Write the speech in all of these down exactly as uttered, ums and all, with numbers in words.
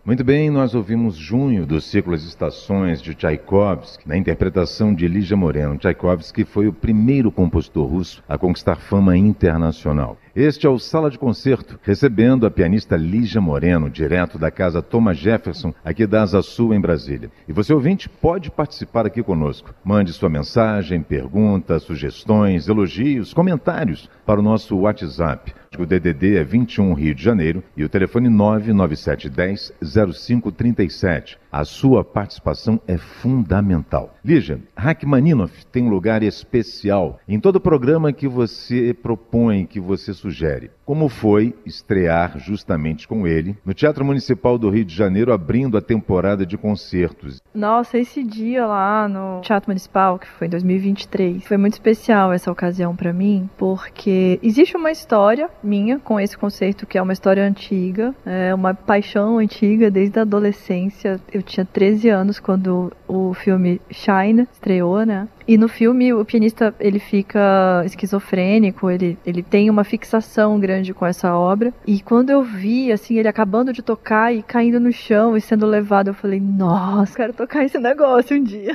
Muito bem, nós ouvimos Junho, do ciclo As Estações, de Tchaikovsky, na interpretação de Lígia Moreno. Tchaikovsky foi o primeiro compositor russo a conquistar fama internacional. Este é o Sala de Concerto, recebendo a pianista Lígia Moreno, direto da casa Thomas Jefferson, aqui da Asa Sul, em Brasília. E você, ouvinte, pode participar aqui conosco. Mande sua mensagem, perguntas, sugestões, elogios, comentários para o nosso WhatsApp. O D D D é vinte e um Rio de Janeiro e o telefone nove nove sete um zero zero cinco três sete. A sua participação é fundamental. Lígia, Rachmaninoff tem um lugar especial em todo o programa que você propõe, que você sugere. Como foi estrear justamente com ele no Teatro Municipal do Rio de Janeiro, abrindo a temporada de concertos? Nossa, esse dia lá no Teatro Municipal, que foi em dois mil e vinte e três, foi muito especial essa ocasião para mim, porque existe uma história minha com esse concerto, que é uma história antiga, é uma paixão antiga desde a adolescência. Eu tinha treze anos quando o filme Shine estreou, né? E no filme o pianista, ele fica esquizofrênico, ele, ele tem uma fixação grande com essa obra. E quando eu vi, assim, ele acabando de tocar e caindo no chão e sendo levado, eu falei, nossa, quero tocar esse negócio um dia.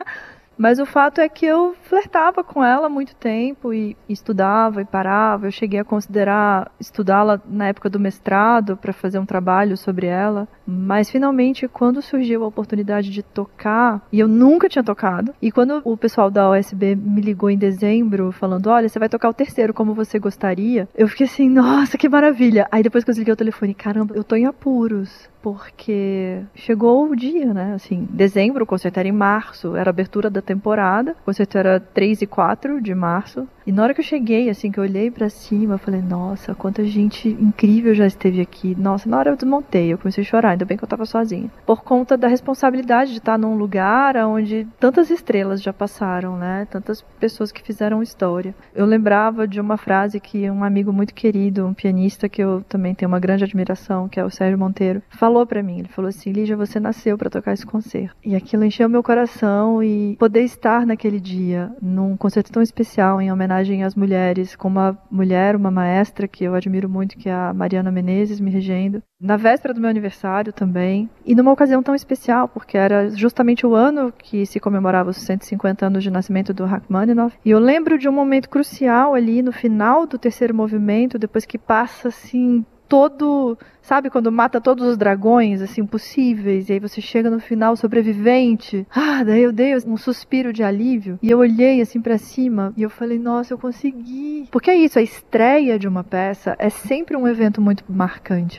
Mas o fato é que eu flertava com ela há muito tempo e estudava e parava. Eu cheguei a considerar estudá-la na época do mestrado para fazer um trabalho sobre ela. Mas finalmente, quando surgiu a oportunidade de tocar, e eu nunca tinha tocado, e quando o pessoal da U S B me ligou em dezembro falando, olha, você vai tocar o terceiro como você gostaria, eu fiquei assim, nossa, que maravilha. Aí depois que eu desliguei o telefone, caramba, eu tô em apuros. Porque chegou o dia, né? Assim, dezembro, o concerto era em março, era a abertura da temporada. O concerto era três e quatro de março. E na hora que eu cheguei, assim, que eu olhei pra cima, eu falei, nossa, quanta gente incrível já esteve aqui. Nossa, na hora eu desmontei, eu comecei a chorar, ainda bem que eu tava sozinha. Por conta da responsabilidade de estar num lugar onde tantas estrelas já passaram, né? Tantas pessoas que fizeram história. Eu lembrava de uma frase que um amigo muito querido, um pianista que eu também tenho uma grande admiração, que é o Sérgio Monteiro, falou pra mim. Ele falou assim, Lígia, você nasceu pra tocar esse concerto. E aquilo encheu meu coração, e poder estar naquele dia, num concerto tão especial, em homenagem às mulheres, com uma mulher, uma maestra que eu admiro muito, que é a Mariana Menezes, me regendo, na véspera do meu aniversário também, e numa ocasião tão especial, porque era justamente o ano que se comemorava os cento e cinquenta anos de nascimento do Rachmaninoff, e eu lembro de um momento crucial ali, no final do terceiro movimento, depois que passa, assim, todo, sabe, quando mata todos os dragões, assim, possíveis, e aí você chega no final sobrevivente. Ah, daí eu dei um suspiro de alívio, e eu olhei, assim, pra cima, e eu falei, nossa, eu consegui. Porque é isso, a estreia de uma peça é sempre um evento muito marcante.